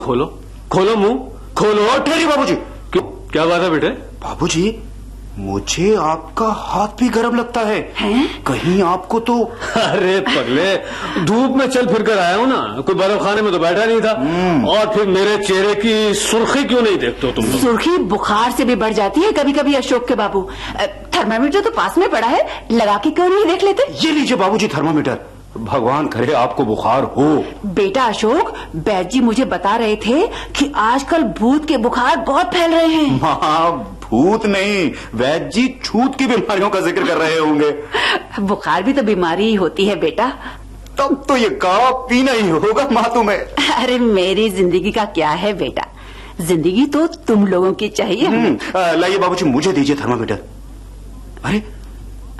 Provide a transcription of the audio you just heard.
खोलो खोलो मुंह खोलो। ठहरिए बाबूजी। क्यों, क्या बात है बेटे? बाबूजी, मुझे आपका हाथ भी गर्म लगता है। कहीं आपको तो। अरे पगले, धूप में चल फिर कर आया हूँ ना, कोई बर्फ खाने में तो बैठा नहीं था। और फिर मेरे चेहरे की सुर्खी क्यों नहीं देखते हो तुम? सुर्खी बुखार से भी बढ़ जाती है कभी कभी अशोक के बाबू। थर्मामीटर तो पास में पड़ा है, लगा के क्यों नहीं देख लेते? ये लीजिए बाबूजी थर्मामीटर, भगवान करे आपको बुखार हो। बेटा अशोक, बैद जी मुझे बता रहे थे कि आजकल भूत के बुखार बहुत फैल रहे हैं। माँ, भूत नहीं, वैद्य जी छूत की बीमारियों का जिक्र कर रहे होंगे। बुखार भी तो बीमारी ही होती है बेटा। तब तो ये कावा पीना ही होगा माँ तुम्हें। अरे मेरी जिंदगी का क्या है बेटा, जिंदगी तो तुम लोगों की चाहिए। लाइए बाबूजी, मुझे दीजिए थर्मामीटर। अरे